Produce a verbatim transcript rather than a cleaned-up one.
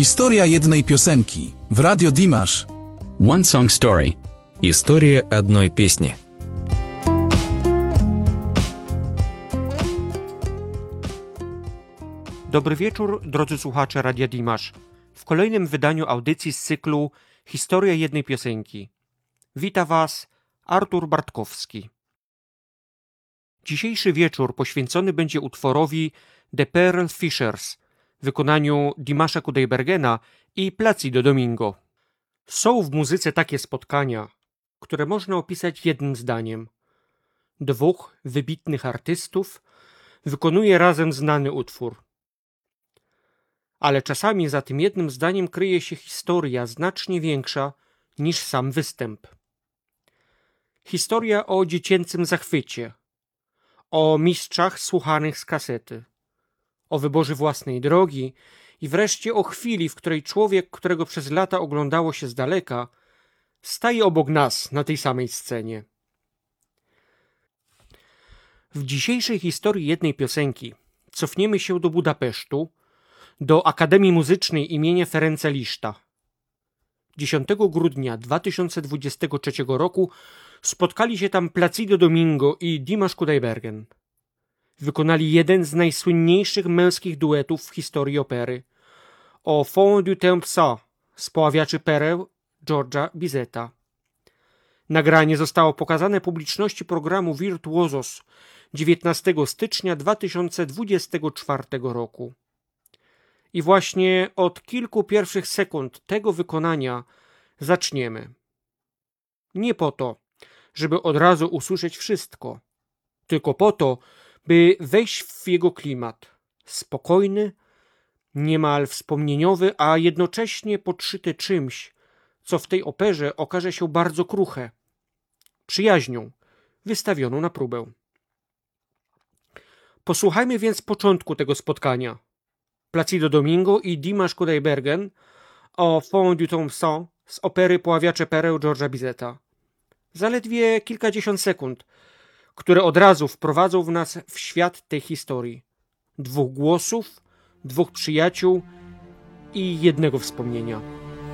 Historia jednej piosenki w Radio Dimash. One Song Story. История одной песни. Dobry wieczór, drodzy słuchacze Radia Dimash. W kolejnym wydaniu audycji z cyklu Historia jednej piosenki. Wita Was Artur Bartkowski. Dzisiejszy wieczór poświęcony będzie utworowi The Pearl Fishers w wykonaniu Dimasha Kudaibergena i Placido Domingo. Są w muzyce takie spotkania, które można opisać jednym zdaniem. Dwóch wybitnych artystów wykonuje razem znany utwór. Ale czasami za tym jednym zdaniem kryje się historia znacznie większa niż sam występ. Historia o dziecięcym zachwycie, o mistrzach słuchanych z kasety, o wyborze własnej drogi i wreszcie o chwili, w której człowiek, którego przez lata oglądało się z daleka, staje obok nas na tej samej scenie. W dzisiejszej historii jednej piosenki cofniemy się do Budapesztu, do Akademii Muzycznej imienia Ferenca Liszta. dziesiątego grudnia dwa tysiące dwudziestego trzeciego roku spotkali się tam Placido Domingo i Dimash Kudaibergen. Wykonali jeden z najsłynniejszych męskich duetów w historii opery. Au fond du temps ça, Społawiaczy pereł Georgea Bizeta. Nagranie zostało pokazane publiczności programu Virtuosos dziewiętnastego stycznia dwa tysiące dwudziestego czwartego roku. I właśnie od kilku pierwszych sekund tego wykonania zaczniemy. Nie po to, żeby od razu usłyszeć wszystko, tylko po to, by wejść w jego klimat. Spokojny, niemal wspomnieniowy, a jednocześnie podszyty czymś, co w tej operze okaże się bardzo kruche. Przyjaźnią, wystawioną na próbę. Posłuchajmy więc początku tego spotkania. Placido Domingo i Dimash Kudaibergen Au fond du temps ça z opery Poławiacze pereł Georgea Bizeta. Zaledwie kilkadziesiąt sekund, które od razu wprowadzą w nas w świat tej historii. Dwóch głosów, dwóch przyjaciół i jednego wspomnienia.